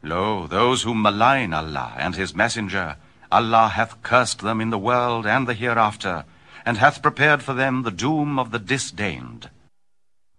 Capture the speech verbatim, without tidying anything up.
Lo, those who malign Allah and his messenger, Allah hath cursed them in the world and the hereafter, and hath prepared for them the doom of the disdained.